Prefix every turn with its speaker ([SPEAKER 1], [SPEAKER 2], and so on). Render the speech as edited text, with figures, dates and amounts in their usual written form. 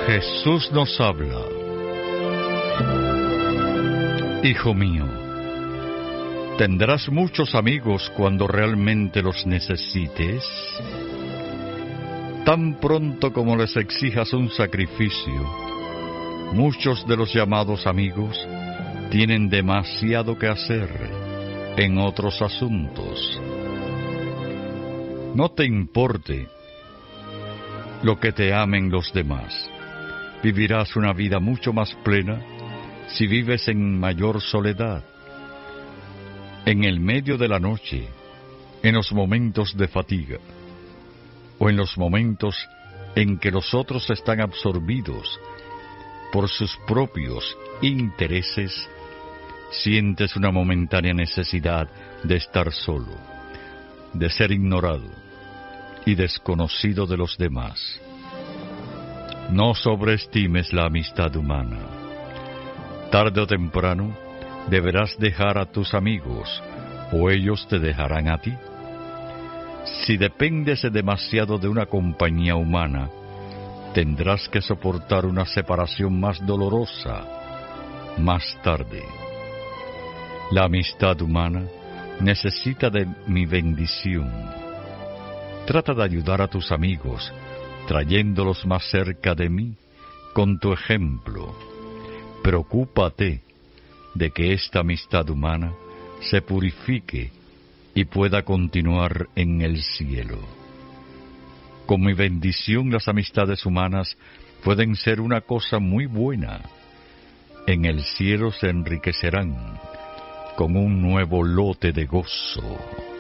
[SPEAKER 1] Jesús nos habla. Hijo mío, ¿tendrás muchos amigos cuando realmente los necesites? Tan pronto como les exijas un sacrificio, muchos de los llamados amigos tienen demasiado que hacer en otros asuntos. No te importe lo que te amen los demás. Vivirás una vida mucho más plena si vives en mayor soledad. En el medio de la noche, en los momentos de fatiga, o en los momentos en que los otros están absorbidos por sus propios intereses, sientes una momentánea necesidad de estar solo, de ser ignorado y desconocido de los demás. No sobreestimes la amistad humana. Tarde o temprano deberás dejar a tus amigos, o ellos te dejarán a ti. Si dependes demasiado de una compañía humana, tendrás que soportar una separación más dolorosa más tarde. La amistad humana necesita de mi bendición. Trata de ayudar a tus amigos, trayéndolos más cerca de mí con tu ejemplo. Preocúpate de que esta amistad humana se purifique y pueda continuar en el cielo. Con mi bendición, las amistades humanas pueden ser una cosa muy buena. En el cielo se enriquecerán con un nuevo lote de gozo.